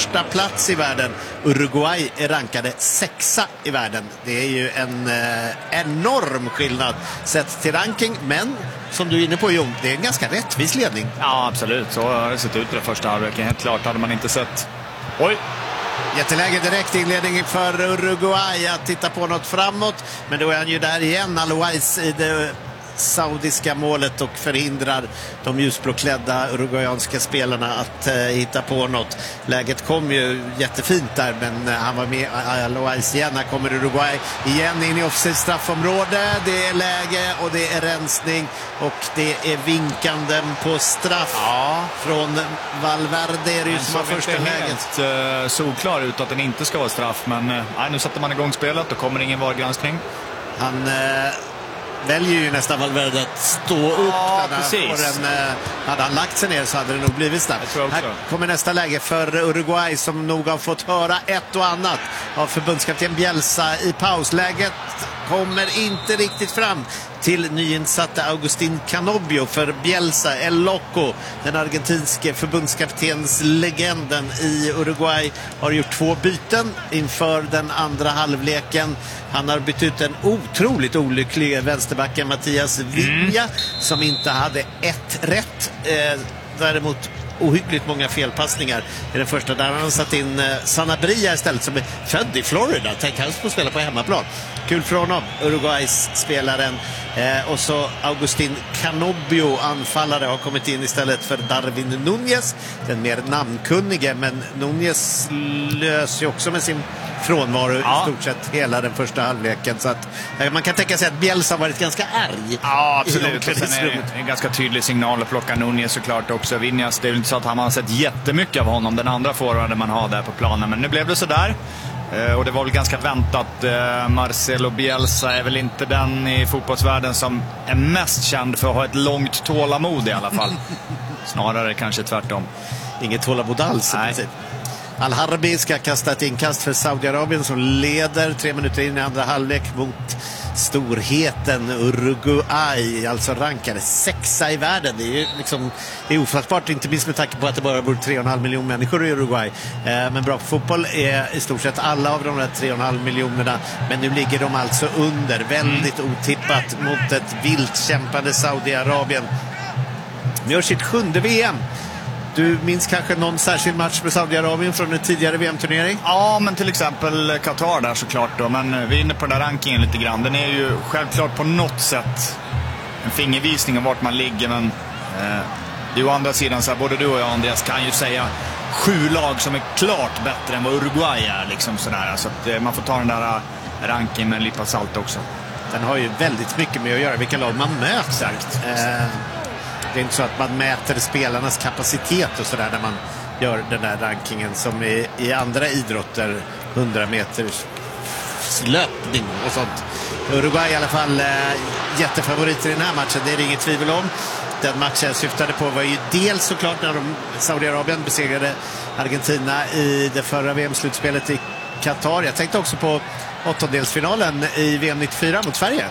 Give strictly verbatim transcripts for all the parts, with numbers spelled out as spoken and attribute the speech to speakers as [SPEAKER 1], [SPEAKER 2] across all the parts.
[SPEAKER 1] första plats i världen. Uruguay är rankade sexa i världen. Det är ju en eh, enorm skillnad sett till ranking, men som du är inne på, Jon, det är en ganska rättvis ledning.
[SPEAKER 2] Ja, absolut. Så har det sett ut i det första halvleken. Helt klart hade man inte sett. Oj!
[SPEAKER 1] Jätteläge direkt inledning för Uruguay att titta på något framåt. Men då är han ju där igen, Alois, i det saudiska målet och förhindrar de ljusblåklädda uruguayanska spelarna att eh, hitta på något. Läget kom ju jättefint där, men eh, han var med Alois igen. Här kommer Uruguay igen in i offside straffområde. Det är läge och det är rensning och det är vinkanden på straff
[SPEAKER 2] ja.
[SPEAKER 1] från Valverde. Är det ju som har första läget.
[SPEAKER 2] Helt uh, solklar ut att den inte ska vara straff, men uh, nej, nu sätter man igång spelet och kommer ingen vargranskning.
[SPEAKER 1] Han uh, väljer ju nästan Valverde att stå upp.
[SPEAKER 2] Ja,
[SPEAKER 1] där
[SPEAKER 2] precis.
[SPEAKER 1] Den, uh, hade han lagt sig ner så hade det nog blivit straff. Här kommer nästa läge för Uruguay som nog har fått höra ett och annat av förbundskapten Bielsa i pausläget. Kommer inte riktigt fram till nyinsatta Agustín Canobbio för Bielsa, El Loco, den argentinske förbundskaptens legenden i Uruguay, har gjort två byten inför den andra halvleken. Han har bytt ut en otroligt olycklig vänsterbacken Mattias Viña mm. som inte hade ett rätt. Eh, däremot ohyggligt många felpassningar i den första, där han har satt in eh, Sanabria istället, som är född i Florida. Tänk, han får spela på hemmaplan. Kul för honom, Uruguays spelaren. Eh, och så Agustín Canobbio, anfallare, har kommit in istället för Darwin Núñez, den mer namnkunnige, men Núñez löser ju också med sin frånvaro ja. i stort sett hela den första halvleken, så att eh, man kan tänka sig att Bielsa har varit ganska arg.
[SPEAKER 2] Ja, absolut. Och sen är det en ganska tydlig signal att plocka Núñez såklart också. Viñas, det är ju inte så att han har sett jättemycket av honom, den andra forwarden man har där på planen, men nu blev det så där. Uh, och det var väl ganska väntat. uh, Marcelo Bielsa är väl inte den i fotbollsvärlden som är mest känd för att ha ett långt tålamod i alla fall. Snarare kanske tvärtom.
[SPEAKER 1] Inget tålamod alls i princip. Al-Harbi ska kasta ett inkast för Saudiarabien som leder tre minuter in i andra halvlek mot storheten Uruguay, alltså rankade sexa i världen. Det är ju liksom, det är ofattbart, inte minst med tanke på att det bara bor tre och en halv miljon människor i Uruguay. Eh, men bra på fotboll är i stort sett alla av de där tre och en halv miljonerna, men nu ligger de alltså under, väldigt mm. otippat mot ett vilt kämpande Saudiarabien. De gör sitt sjunde V M. Du minns kanske någon särskild match med Saudiarabien från en tidigare V M-turnering?
[SPEAKER 2] Ja, men till exempel Qatar där såklart då. Men vi är inne på den där rankingen lite grann. Den är ju självklart på något sätt en fingervisning om vart man ligger. Men eh, det är å andra sidan så här, både du och jag, Andreas, kan ju säga sju lag som är klart bättre än vad Uruguay är. Liksom sådär. Så att eh, man får ta den där rankingen med en lipa salt också.
[SPEAKER 1] Den har ju väldigt mycket med att göra vilka lag man möter.
[SPEAKER 2] Exakt.
[SPEAKER 1] Eh, Det är inte så att man mäter spelarnas kapacitet och sådär när man gör den där rankingen som i, i andra idrotter, hundra meters löpning och sånt. Uruguay i alla fall eh, jättefavoriter i den här matchen, det är det inget tvivel om. Den matchen jag syftade på var ju dels såklart när de, Saudiarabien besegrade Argentina i det förra V M-slutspelet i Qatar. Jag tänkte också på åttondelsfinalen i V M nittiofyra mot Sverige.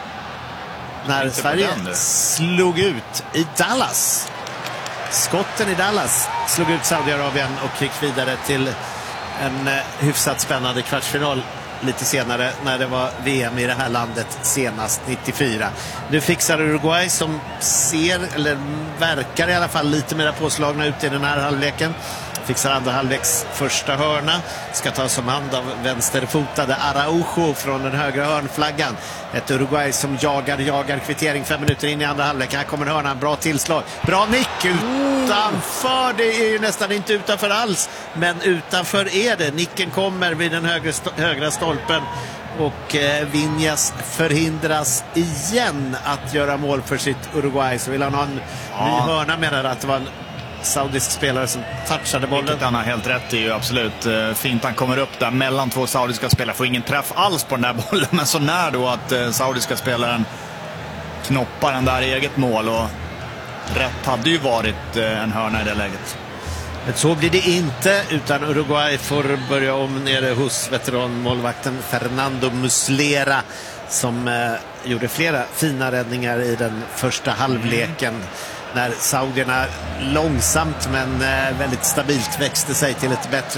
[SPEAKER 1] När Sverige slog ut i Dallas. Skotten i Dallas slog ut Saudiarabien och gick vidare till en eh, hyfsat spännande kvartsfinal lite senare när det var V M i det här landet senast nittiofyra. Nu fixar Uruguay, som ser, eller verkar i alla fall, lite mer påslagna ut i den här halvleken. Fixar andra halvleks första hörna. Ska tas som hand av vänsterfotade Araujo från den högra hörnflaggan. Ett Uruguay som jagar, jagar kvittering fem minuter in i andra halvlek. Här kommer hörnan, bra tillslag. Bra nick utanför. Det är ju nästan inte utanför alls, men utanför är det. Nicken kommer vid den högra, högra stolpen. Och eh, Viñas förhindras igen att göra mål för sitt Uruguay. Så vill han ha en ja. ny hörna, menar att det var en saudisk spelare som touchade bollen.
[SPEAKER 2] Vilket han har helt rätt i, ju absolut. Fint, han kommer upp där mellan två saudiska spelare. Får ingen träff alls på den där bollen, men så när då att eh, saudiska spelaren knoppar den där i eget mål. Och rätt hade ju varit eh, en hörna i det läget.
[SPEAKER 1] Men så blir det inte, utan Uruguay får börja om nere hos veteranmålvakten Fernando Muslera, som eh, gjorde flera fina räddningar i den första halvleken. Mm. När saudierna långsamt men väldigt stabilt växte sig till ett bättre